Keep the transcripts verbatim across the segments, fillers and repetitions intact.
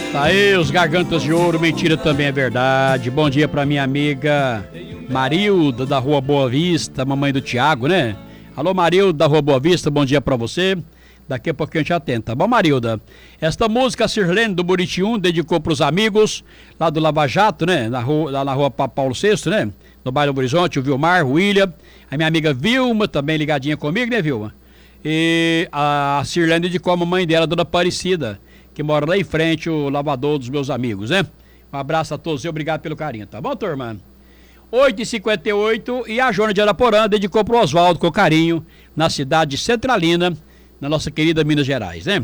Tá aí os Gargantas de Ouro, mentira também é verdade. Bom dia pra minha amiga Marilda da Rua Boa Vista, mamãe do Tiago, né? Alô Marilda da Rua Boa Vista, bom dia pra você. Daqui a pouquinho a gente atenta, tá bom, Marilda? Esta música, a Sirlene do Buritium, dedicou pros amigos lá do Lava Jato, né? Na rua, lá na rua Paulo sexto, né? No bairro do Horizonte, o Vilmar, o William, a minha amiga Vilma, também ligadinha comigo, né, Vilma? E a Sirlene dedicou a mamãe dela, a dona Aparecida, que mora lá em frente, o lavador dos meus amigos, né? Um abraço a todos e obrigado pelo carinho, tá bom, turma? oito e cinquenta e oito e a Jônia de Araporã dedicou pro Oswaldo com carinho, na cidade de Centralina, na nossa querida Minas Gerais, né?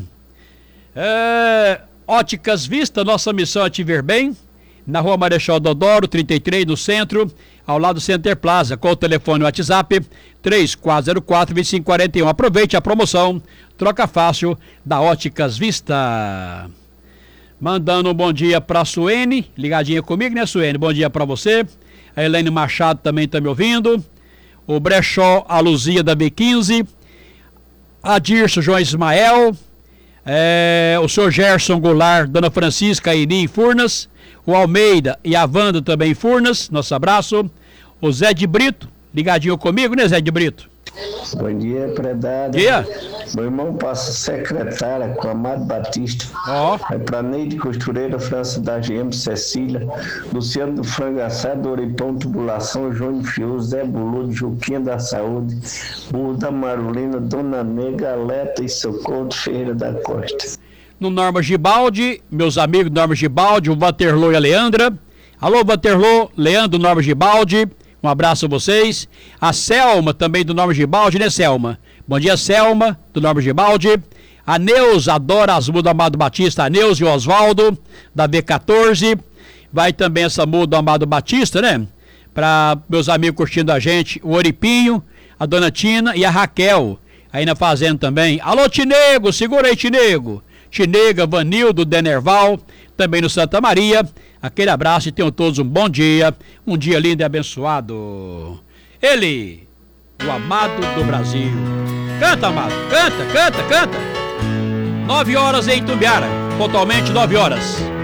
É, Óticas Vista, nossa missão é te ver bem, na Rua Marechal Deodoro, trinta e três, no centro, ao lado do Center Plaza, com o telefone WhatsApp três quatro zero quatro, dois cinco quatro um. Aproveite a promoção, troca fácil da Óticas Vista. Mandando um bom dia pra Suene, ligadinha comigo, né, Suene? Bom dia pra você. A Helene Machado também tá me ouvindo. O Brechó, a Luzia da B quinze. A Dirce João Ismael, é, o senhor Gerson Goulart, Dona Francisca Aini em Furnas, o Almeida e a Wanda também em Furnas, nosso abraço. O Zé de Brito, ligadinho comigo, né, Zé de Brito? Bom dia, predado. Dia. Meu irmão passa secretária com Amado Batista. Ó. É pra Neide Costureira, França da G M, Cecília, Luciano do Frango Assado, Oripão Tubulação, João Fioso, Zé Buludo, Juquinha da Saúde, Burro da Marolina, Dona Nega, Aleta e Socorro Ferreira da Costa. No Norma Gibaldi, meus amigos Norma Gibaldi, o Waterloo e a Leandra. Alô, Waterloo, Leandro, Norma Gibaldi. Um abraço a vocês. A Selma, também do Norma Gibaldi, né, Selma? Bom dia, Selma, do Norma Gibaldi. A Neuza, adora as mudas do Amado Batista. A Neuza e o Oswaldo, da B quatorze. Vai também essa muda do Amado Batista, né? Para meus amigos curtindo a gente. O Oripinho, a Dona Tina e a Raquel, aí na fazenda também. Alô, Tinego, segura aí, Tinego. Tinega, Vanildo, Denerval, também no Santa Maria. Aquele abraço e tenham todos um bom dia, um dia lindo e abençoado. Ele, o amado do Brasil. Canta, amado, canta, canta, canta. Nove horas em Itumbiara, pontualmente nove horas.